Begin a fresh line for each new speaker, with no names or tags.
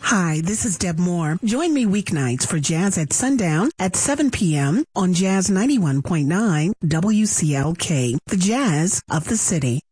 Hi, this is Deb Moore. Join me weeknights for Jazz at Sundown at 7 p.m. on Jazz 91.9 WCLK, the jazz of the city.